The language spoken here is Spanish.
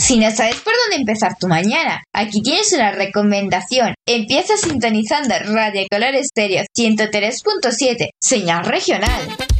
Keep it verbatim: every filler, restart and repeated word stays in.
Si no sabes por dónde empezar tu mañana, aquí tienes una recomendación. Empieza sintonizando Radio Color Estéreo ciento tres punto siete, señal regional.